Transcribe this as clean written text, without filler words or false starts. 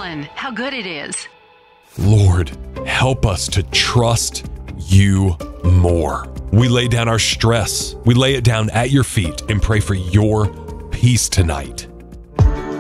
feeling how good it is. Lord, help us to trust you more. We lay down our stress. We lay it down at your feet and pray for your peace tonight.